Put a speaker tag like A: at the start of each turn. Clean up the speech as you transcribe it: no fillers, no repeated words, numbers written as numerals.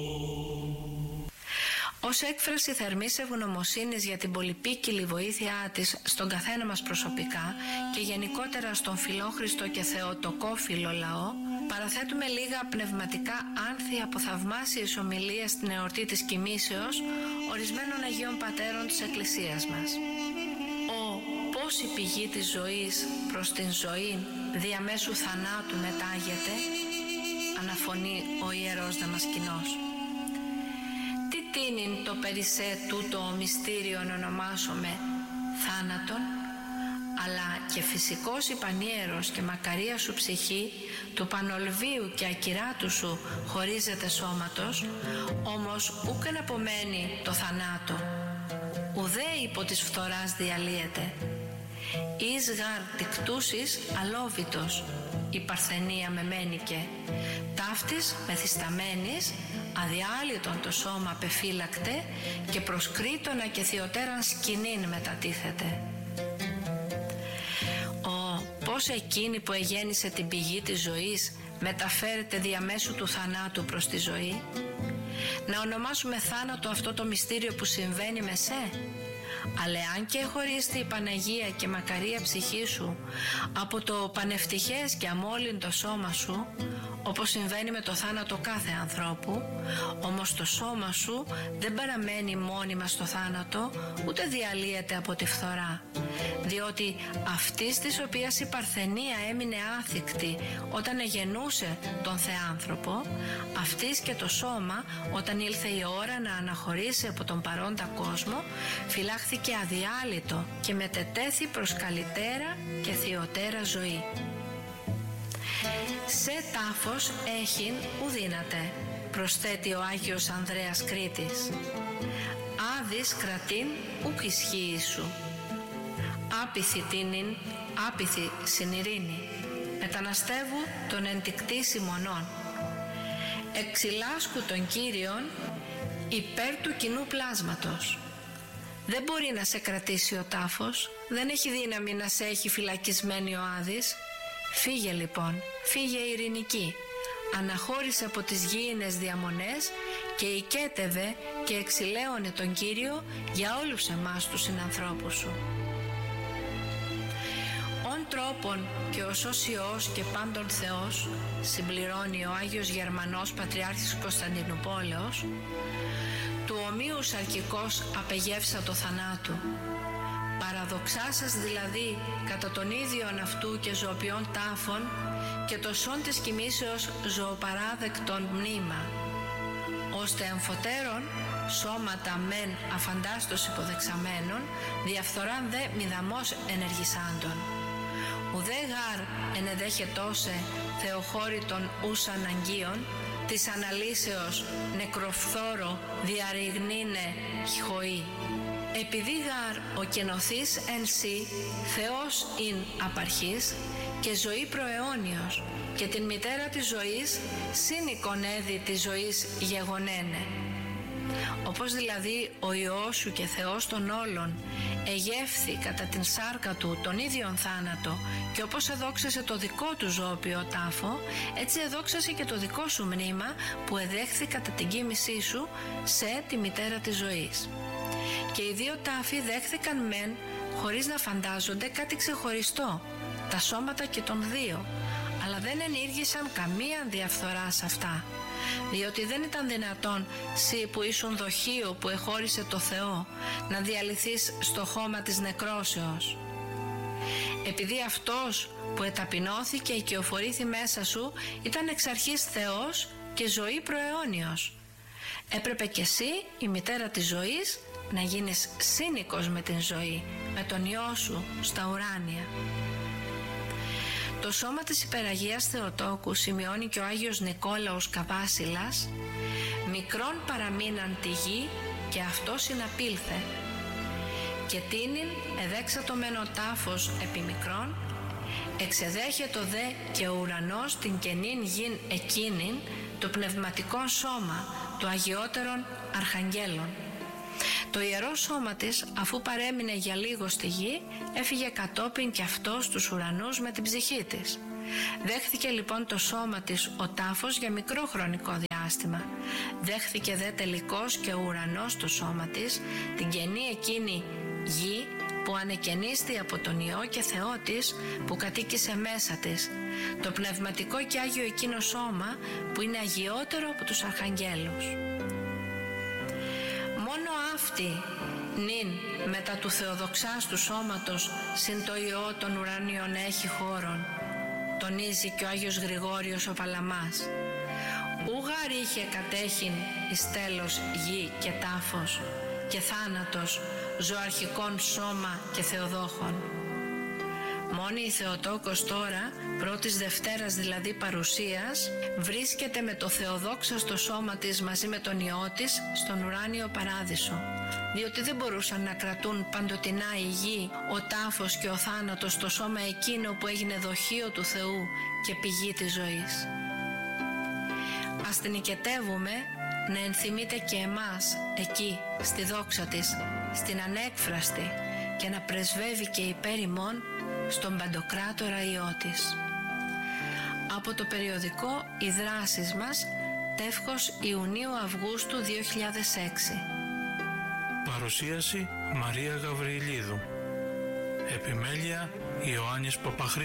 A: Ως έκφραση θερμής ευγνωμοσύνης για την πολυπίκυλη βοήθειά της στον καθένα μας προσωπικά και γενικότερα στον φιλόχριστο και θεοτοκόφιλο λαό, παραθέτουμε λίγα πνευματικά άνθη από θαυμάσιες ομιλίες στην εορτή της Κοιμήσεως ορισμένων Αγίων Πατέρων της Εκκλησίας μας. Πώς η πηγή της ζωής προς την ζωή διαμέσου θανάτου μετάγεται, αναφωνεί ο Ιερός Δαμασκηνός. Τι τίνειν το περισσέ τούτο μυστήριον ονομάσομαι θάνατον, αλλά και φυσικός υπανίερος και μακαρία σου ψυχή του πανολβίου και ακυράτου σου χωρίζεται σώματος, όμως ούκεν απομένει το θανάτο, ουδέ υπό της φθοράς διαλύεται. Εις γαρ τικτούσις αλόβητος, η παρθενία μεμένικε, ταύτης μεθυσταμένης, αδιάλυτον το σώμα πεφύλακτε και προσκρίτωνα και θειοτέραν σκηνήν μετατίθεται. Πώς εκείνη που εγέννησε την πηγή της ζωής μεταφέρεται διαμέσου του θανάτου προς τη ζωή. Να ονομάσουμε θάνατο αυτό το μυστήριο που συμβαίνει με σε. Αλλά αν και χωρίστη η Παναγία και μακαρία ψυχή σου από το πανευτυχές και αμόλυντο σώμα σου, όπως συμβαίνει με το θάνατο κάθε ανθρώπου, όμως το σώμα σου δεν παραμένει μόνιμα στο θάνατο, ούτε διαλύεται από τη φθορά, διότι αυτής της οποίας η παρθενία έμεινε άθικτη όταν εγεννούσε τον Θεάνθρωπο, αυτής και το σώμα όταν ήλθε η ώρα να αναχωρήσει από τον παρόντα κόσμο, φυλάχθηκε αδιάλυτο και μετετέθη προς καλυτέρα και θειοτέρα ζωή. Σε τάφος έχειν ουδύνατε, προσθέτει ο Άγιος Ανδρέας Κρήτης. Άδης κρατήν ουκ ισχύει σου. Άπηθη τίνην, άπηθη συνειρήνη. Μεταναστεύου τον εντικτή μονών. Εξυλάσκου τον Κύριον υπέρ του κοινού πλάσματος. Δεν μπορεί να σε κρατήσει ο τάφος, δεν έχει δύναμη να σε έχει φυλακισμένη ο Άδης. Φύγε λοιπόν, φύγε ειρηνική, αναχώρησε από τις γήινες διαμονές και οικέτευε και εξηλαίωνε τον Κύριο για όλους εμάς τους συνανθρώπους σου. Ον τρόπον και ο Υιός και πάντων Θεός, συμπληρώνει ο Άγιος Γερμανός Πατριάρχης Κωνσταντινουπόλεως, του ομοίου σαρκικός απεγεύσα το θανάτου. Παραδοξάσας δηλαδή κατά τον ίδιον αυτού και ζωοποιών τάφων και το σών της κοιμήσεως ζωοπαράδεκτον μνήμα, ώστε εμφωτέρων σώματα μεν αφαντάστος υποδεξαμένων, διαφθοράν δε μηδαμός ενεργησάντων. Ουδέ γάρ ενεδέχετώσε θεοχώρητον ους αναγκίων, της αναλύσεως νεκροφθόρο διαρριγνύνε χοή. Επειδή γάρ ο κενοθής εν σύ Θεός ειν απαρχής και ζωή προαιώνιος και την μητέρα της ζωής συν εικονέδη της ζωής γεγονένε. Όπως δηλαδή ο Υιός σου και Θεός των όλων εγεύθη κατά την σάρκα του τον ίδιον θάνατο και όπως εδόξασε το δικό του ζώπιο τάφο, έτσι εδόξασε και το δικό σου μνήμα που εδέχθη κατά την κοίμησή σου σε τη μητέρα της ζωής. Και οι δύο τάφοι δέχθηκαν μεν χωρίς να φαντάζονται κάτι ξεχωριστό, τα σώματα και των δύο, αλλά δεν ενήργησαν καμία διαφθορά σε αυτά, διότι δεν ήταν δυνατόν σύ που ήσουν δοχείο που εχώρισε το Θεό να διαλυθείς στο χώμα της νεκρόσεως. Επειδή αυτός που εταπεινώθηκε και οφορήθη μέσα σου ήταν εξ αρχής Θεός και ζωή προαιώνιος, έπρεπε κι εσύ η μητέρα της ζωής να γίνεις σύνοικος με την ζωή, με τον Υιό σου στα ουράνια. Το σώμα της Υπεραγίας Θεοτόκου, σημειώνει και ο Άγιος Νικόλαος Καβάσιλας, μικρόν παραμείναν τη γη και αυτό συναπήλθε. Και τίνην εδέξατο μεν ο τάφος επί μικρόν, εξεδέχετο δε και ο ουρανός την καινήν γην εκείνην, το πνευματικό σώμα του αγιότερων αρχαγγέλων. Το ιερό σώμα της, αφού παρέμεινε για λίγο στη γη, έφυγε κατόπιν και αυτό στους ουρανούς με την ψυχή της. Δέχθηκε λοιπόν το σώμα της ο τάφος για μικρό χρονικό διάστημα. διάστημα. Δέχθηκε δε τελικώς και ο ουρανός το σώμα της, την καινή εκείνη γη που ανεκαινίστη από τον Υιό και Θεό της που κατοίκησε μέσα της, το πνευματικό και άγιο εκείνο σώμα που είναι αγιότερο από τους αρχαγγέλους. Μόνο αυτή νυν μετά του θεοδοξάστου σώματος συν το Υιό των ουρανίων έχει χώρον, τονίζει και ο Άγιος Γρηγόριος ο Παλαμάς. Ούγαρ είχε κατέχειν εις τέλος γη και τάφος και θάνατος ζωαρχικών σώμα και θεοδόχων. Μόνη η Θεοτόκος τώρα, πρώτης Δευτέρας δηλαδή παρουσίας, βρίσκεται με το θεοδόξαστο σώμα της μαζί με τον Υιό της στον ουράνιο παράδεισο, διότι δεν μπορούσαν να κρατούν παντοτινά η γη, ο τάφος και ο θάνατος το σώμα εκείνο που έγινε δοχείο του Θεού και πηγή της ζωής. Ας την οικετεύουμε να ενθυμείται και εμάς εκεί στη δόξα της, στην ανέκφραστη, και να πρεσβεύει και υπέρ ημών στον Παντοκράτορα Υιό της. Από το περιοδικό «Οι δράσεις μας», τεύχος Ιουνίου-Αυγούστου 2006.
B: Παρουσίαση Μαρία Γαβριηλίδου. Επιμέλεια Ιωάννης Παπαχρήστος.